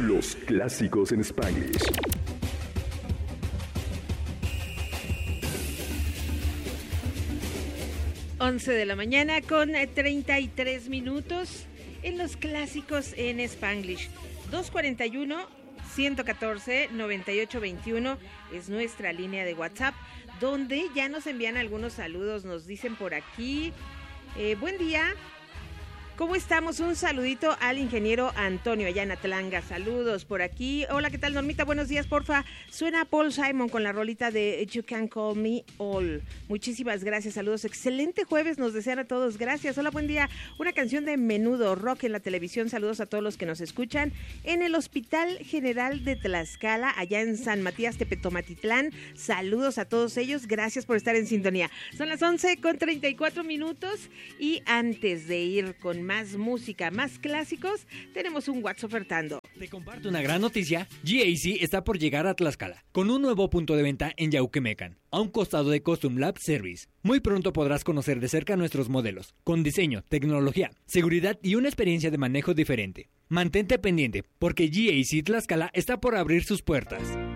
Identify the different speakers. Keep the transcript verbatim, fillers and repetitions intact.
Speaker 1: Los clásicos en Spanglish.
Speaker 2: once de la mañana con treinta y tres minutos en los clásicos en Spanglish. dos cuarenta y uno, ciento catorce, noventa y ocho veintiuno es nuestra línea de WhatsApp, donde ya nos envían algunos saludos. Nos dicen por aquí, eh, buen día, ¿cómo estamos? Un saludito al ingeniero Antonio allá en Atlanga. Saludos por aquí. Hola, ¿qué tal, Normita? Buenos días, porfa. Suena Paul Simon con la rolita de You Can Call Me All. Muchísimas gracias, saludos. Excelente jueves nos desean a todos. Gracias. Hola, buen día. Una canción de Menudo, rock en la televisión. Saludos a todos los que nos escuchan en el Hospital General de Tlaxcala, allá en San Matías Tepetomatitlán. Saludos a todos ellos. Gracias por estar en sintonía. Son las once con treinta y cuatro minutos y antes de ir con más música, más clásicos, tenemos un WhatsApp ofertando.
Speaker 3: Te comparto una gran noticia. G A C está por llegar a Tlaxcala, con un nuevo punto de venta en Yauquemecan, a un costado de Custom Lab Service. Muy pronto podrás conocer de cerca nuestros modelos, con diseño, tecnología, seguridad y una experiencia de manejo diferente. Mantente pendiente, porque G A C Tlaxcala está por abrir sus puertas.